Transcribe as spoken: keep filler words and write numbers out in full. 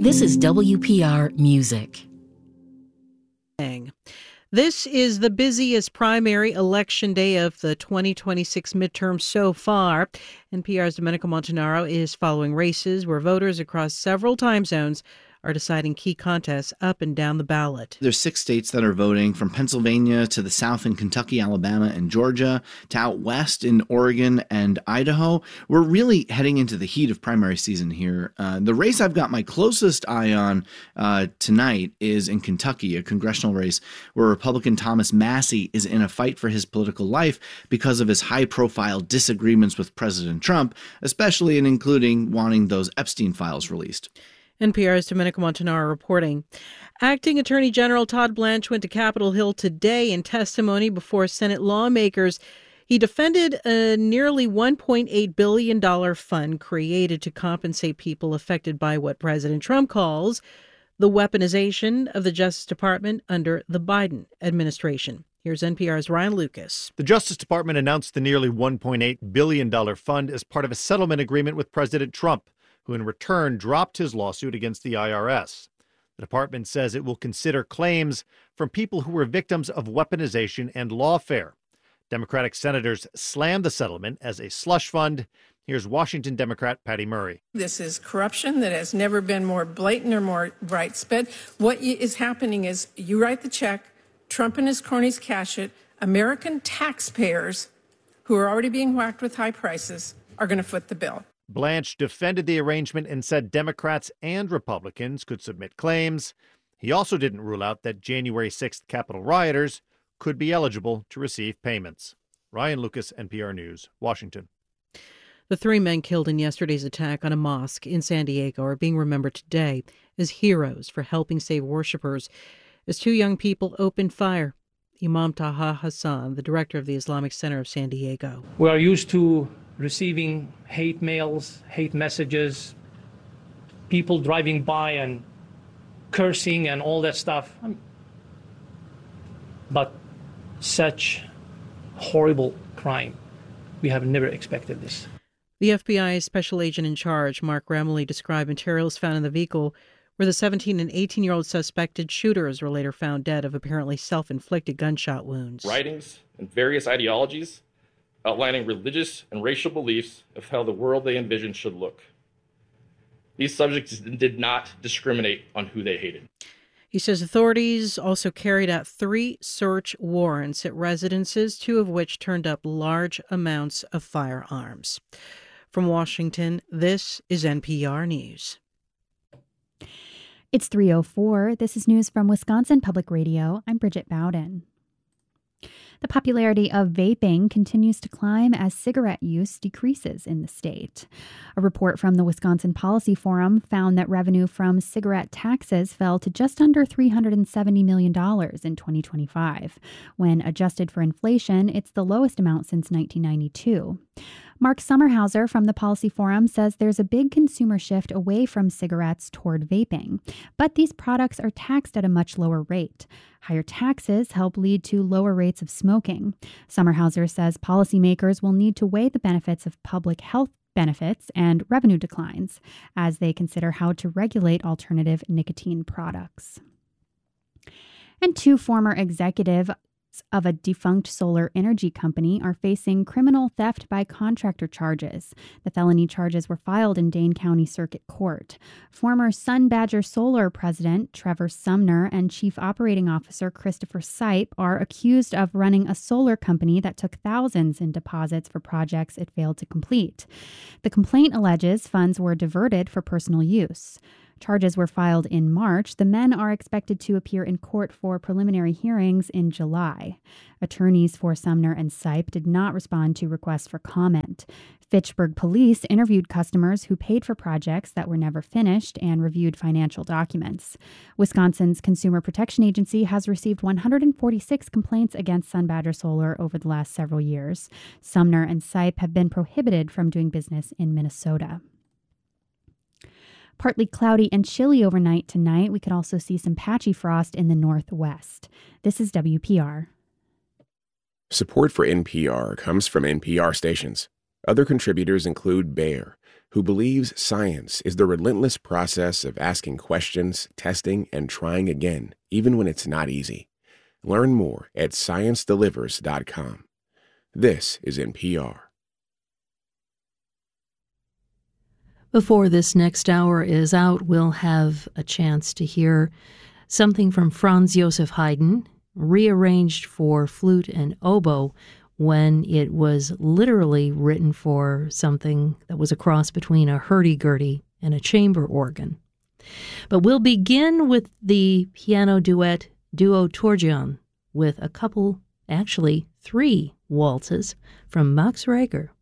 This is W P R Music. This is the busiest primary election day of the twenty twenty-six midterm so far. N P R's Domenico Montanaro is following races where voters across several time zones are deciding key contests up and down the ballot. There's six states that are voting, from Pennsylvania to the south in Kentucky, Alabama, and Georgia, to out west in Oregon and Idaho. We're really heading into the heat of primary season here. Uh, the race I've got my closest eye on uh, tonight is in Kentucky, a congressional race where Republican Thomas Massie is in a fight for his political life because of his high-profile disagreements with President Trump, especially in including wanting those Epstein files released. N P R's Domenico Montanaro reporting. Acting Attorney General Todd Blanche went to Capitol Hill today in testimony before Senate lawmakers. He defended a nearly one point eight billion dollars fund created to compensate people affected by what President Trump calls the weaponization of the Justice Department under the Biden administration. Here's N P R's Ryan Lucas. The Justice Department announced the nearly one point eight billion dollars fund as part of a settlement agreement with President Trump, who in return dropped his lawsuit against the I R S. The department says it will consider claims from people who were victims of weaponization and lawfare. Democratic senators slammed the settlement as a slush fund. Here's Washington Democrat Patty Murray. This is corruption that has never been more blatant or more widespread. What is happening is you write the check, Trump and his cronies cash it, American taxpayers, who are already being whacked with high prices, are going to foot the bill. Blanche defended the arrangement and said Democrats and Republicans could submit claims. He also didn't rule out that January sixth Capitol rioters could be eligible to receive payments. Ryan Lucas, N P R News, Washington. The three men killed in yesterday's attack on a mosque in San Diego are being remembered today as heroes for helping save worshipers as two young people opened fire. Imam Taha Hassan, the director of the Islamic Center of San Diego. We are used to receiving hate mails, hate messages, people driving by and cursing and all that stuff. But such horrible crime, we have never expected this. The F B I's special agent in charge, Mark Remley, described materials found in the vehicle where the seventeen and eighteen-year-old suspected shooters were later found dead of apparently self-inflicted gunshot wounds. Writings and various ideologies outlining religious and racial beliefs of how the world they envisioned should look. These subjects did not discriminate on who they hated. He says authorities also carried out three search warrants at residences, two of which turned up large amounts of firearms. From Washington, this is N P R News. It's three oh four. This is news from Wisconsin Public Radio. I'm Bridget Bowden. The popularity of vaping continues to climb as cigarette use decreases in the state. A report from the Wisconsin Policy Forum found that revenue from cigarette taxes fell to just under three hundred seventy million dollars in twenty twenty-five. When adjusted for inflation, it's the lowest amount since nineteen ninety-two. Mark Sommerhauser from the Policy Forum says there's a big consumer shift away from cigarettes toward vaping, but these products are taxed at a much lower rate. Higher taxes help lead to lower rates of smoking. Sommerhauser says policymakers will need to weigh the benefits of public health benefits and revenue declines as they consider how to regulate alternative nicotine products. And two former executives of a defunct solar energy company are facing criminal theft by contractor charges. The felony charges were filed in Dane County Circuit Court. Former Sun Badger Solar president Trevor Sumner and chief operating officer Christopher Sipe are accused of running a solar company that took thousands in deposits for projects it failed to complete. The complaint alleges funds were diverted for personal use. Charges were filed in March. The men are expected to appear in court for preliminary hearings in July. Attorneys for Sumner and Sipe did not respond to requests for comment. Fitchburg police interviewed customers who paid for projects that were never finished and reviewed financial documents. Wisconsin's Consumer Protection Agency has received one hundred forty-six complaints against Sun Badger Solar over the last several years. Sumner and Sipe have been prohibited from doing business in Minnesota. Partly cloudy and chilly overnight tonight. We could also see some patchy frost in the northwest. This is W P R. Support for N P R comes from N P R stations. Other contributors include Bayer, who believes science is the relentless process of asking questions, testing, and trying again, even when it's not easy. Learn more at science delivers dot com. This is N P R. Before this next hour is out, we'll have a chance to hear something from Franz Joseph Haydn, rearranged for flute and oboe when it was literally written for something that was a cross between a hurdy-gurdy and a chamber organ. But we'll begin with the piano duet Duo Torgion with a couple, actually three, waltzes from Max Reger.